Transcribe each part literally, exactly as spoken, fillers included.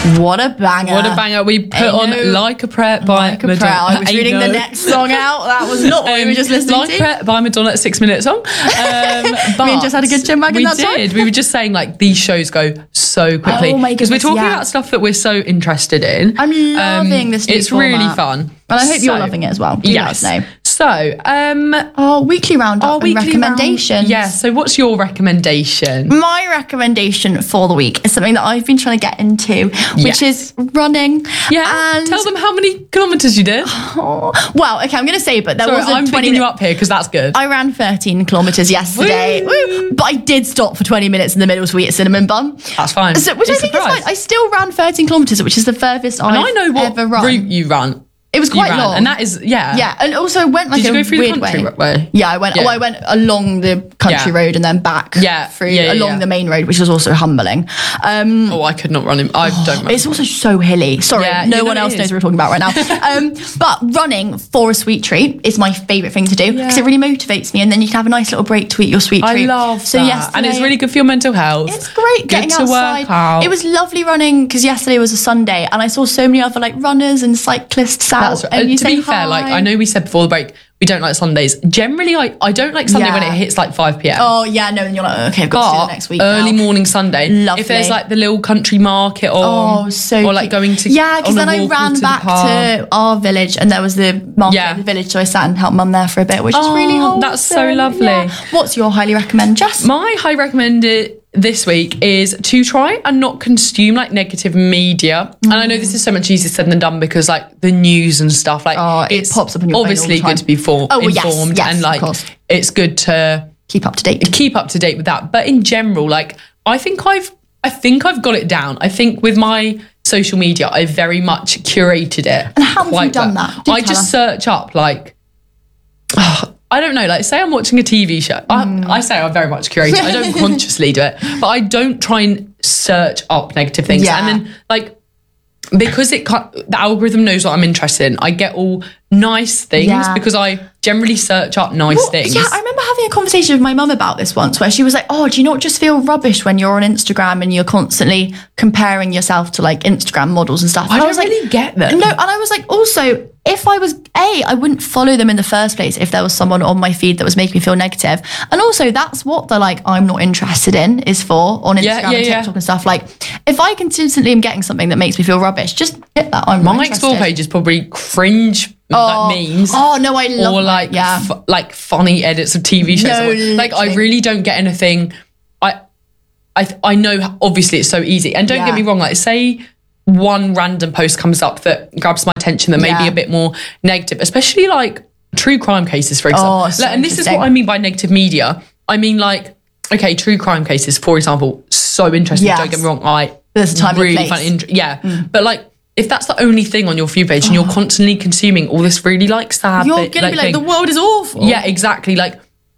What a banger. What a banger. We put Ain't on no- Like a Prayer by Like a Madonna. Prayer. I was Ain't reading no- the next song out. That was not what we were just listening like to. a Prayer by Madonna, six minute song. Um, but Me and Jess had a good chin wag in we that time. did. We were just saying like these shows go so quickly. Oh my Because we're goodness, talking yeah. about stuff that we're so interested in. I'm loving this new It's really format. fun. And I hope you're So- loving it as well. Do yes. let us know. So, um, Our weekly roundup our and weekly recommendations. round- Yeah. So, what's your recommendation? My recommendation for the week is something that I've been trying to get into, which Yes. is running. Yeah. And Tell them how many kilometers you did. Oh, well, okay, I'm going to say, but there Sorry, was a I'm twenty. picking you up here because that's good. I ran thirteen kilometers yesterday, Woo. Woo. But I did stop for twenty minutes in the middle to eat a cinnamon bun. That's fine. So, which It's I think a is prize. fine. I still ran thirteen kilometers, which is the furthest And I've I know what ever run. route you run. It was You quite ran, long, and that is yeah. yeah, and also I went like Did you a go through the weird country way. way? Yeah, I went. Yeah. Oh, I went along the country Yeah. road and then back. Yeah. through Yeah, yeah, along yeah. the main road, which was also humbling. Um, Oh, I could not run him. I don't run. It's also so hilly. Sorry, Yeah, no you know one it else is. knows what we're talking about right now. um, but running for a sweet treat is my favourite thing to do because Yeah. it really motivates me, and then you can have a nice little break to eat your sweet I treat. love so that. yesterday, And it's really good for your mental health. It's great Good getting to outside. work out. It was lovely running because yesterday was a Sunday, and I saw so many other like runners and cyclists out. That's right. And Uh, you to say be fair, like hi. I know we said before the break, we don't like Sundays. Generally, I, I don't like Sunday Yeah. when it hits like five p.m. Oh yeah, no, and you're like, okay, I've got to do But it next week. early now. morning Sunday, Lovely. if there's like the little country market on, Oh, so or like cute. going to yeah, because on a then I walk ran to the back park. to our village, and there was the market Yeah. in the village, so I sat and helped mum there for a bit, which is Oh, really wholesome. that's so lovely. Yeah. What's your highly recommend, Jess? My high recommended this week is to try and not consume like negative media. And I know this is so much easier said than done because like the news and stuff, like Oh, it it's pops up on your phone all obviously the time. good to be for- Oh, well, yes, informed yes, and of like course. it's good to Keep up to date. keep up to date with that. But in general, like I think I've I think I've got it down. I think with my social media, I very much curated it. And how have you quite done well. that? Do I tell just us. search up like oh, I don't know, like say I'm watching a T V show. Mm. I, I say I very much curate it. I don't consciously do it, but I don't try and search up negative things. Yeah. And then like because it can't, the algorithm knows what I'm interested in, I get all nice things Yeah. because I generally search up nice Well, things. Yeah, I remember having a conversation with my mum about this once where she was like, oh, do you not just feel rubbish when you're on Instagram and you're constantly comparing yourself to like Instagram models and stuff? I And don't was like, really get that. No, and I was like, also, if I was, A, I wouldn't follow them in the first place if there was someone on my feed that was making me feel negative. And also, that's what the like, I'm not interested in is for on Instagram Yeah, yeah, and yeah. TikTok and stuff. Like, if I consistently am getting something that makes me feel rubbish, just hit that. I'm not My interested. explore page is probably cringe Oh, like memes. oh, no, I love or that, like yeah. f- like funny edits of T V shows. No, like I literally. really don't get anything. I I I know obviously it's so easy. And don't Yeah. get me wrong, like say one random post comes up that grabs my attention that may be Yeah. a bit more negative, especially like true crime cases, for example. Oh, so Like, and this is interesting. what I mean by negative media. I mean like, okay, true crime cases, for example, so interesting. Yes. Don't get me wrong, I There's a time and really place. Mm. find it int- yeah. But like if that's the only thing on your view page and you're constantly consuming all this really like sad You're bit, going to be like, thing- the world is awful. yeah, exactly. Like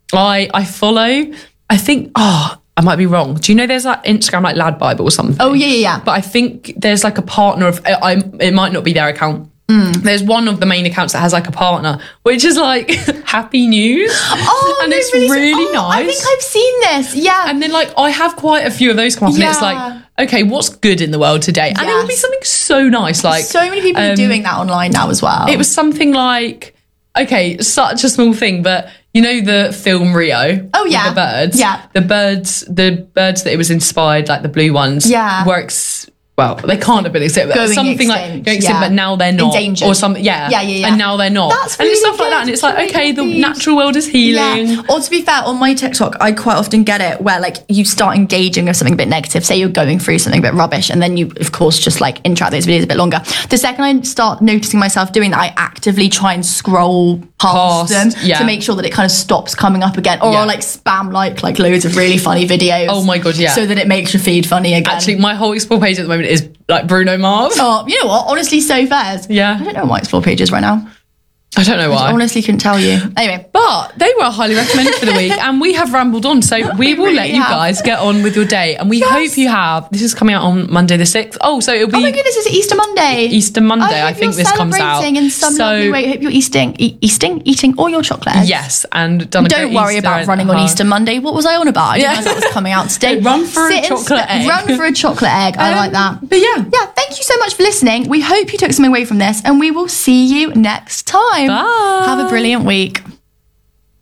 I I follow, I think, oh, I might be wrong. Do you know there's like Instagram like Lad Bible or something? Oh, yeah, yeah, yeah. But I think there's like a partner of, I, I it might not be their account. Mm. There's one of the main accounts that has like a partner, which is like happy news. Oh, and no, it's really? really Oh, nice. I think I've seen this. Yeah. And then like I have quite a few of those come up and it's Yeah. like, okay, what's good in the world today? And it would be Yes. something so nice. Like so many people are um, doing that online now as well. it was something like, okay, such a small thing, but you know the film Rio? Oh, with yeah. the birds? Yeah. The birds, the birds that it was inspired, like the blue ones, Yeah. were ex- well, they can't have been extinct. Going something like extinct, going extinct, yeah. but now they're not. Endangered. Or something, yeah. Yeah, yeah, yeah. And now they're not. That's and it's really stuff like that. And good it's like, to okay, the read. natural world is healing. Yeah. Or to be fair, on my TikTok, I quite often get it where like you start engaging with something a bit negative. Say you're going through something a bit rubbish, and then you, of course, just like interact those videos a bit longer. The second I start noticing myself doing that, I actively try and scroll past, Past, them yeah. to make sure that it kind of stops coming up again. Or Yeah. I'll like spam like like loads of really funny videos. Oh my God, yeah. So that it makes your feed funny again. Actually, my whole explore page at the moment is like Bruno Mars. Oh, you know what? Honestly, so fairs. Yeah. I don't know what my explore page is right now. I don't know why. I honestly couldn't tell you. Anyway. But they were highly recommended for the week, and we have rambled on. So we will really let you have. guys get on with your day, and we Yes. hope you have. This is coming out on Monday the sixth. Oh, so it'll be Oh my goodness, it's Easter Monday. Easter Monday. I, I, hope think you're this comes out. celebrating in some so lovely way. I hope you're eating, e- eating, eating all your chocolate eggs. yes, and done a Don't great worry Easter about and- running on uh-huh. Easter Monday. What was I on about? I didn't Yeah. know that was coming out today. Run for a Sit and chocolate st- egg. Run for a chocolate egg. I Um, like that. But yeah, Yeah, thank thank you so much for listening. We hope you took something away from this, and we will see you next time. Bye. Have a brilliant week.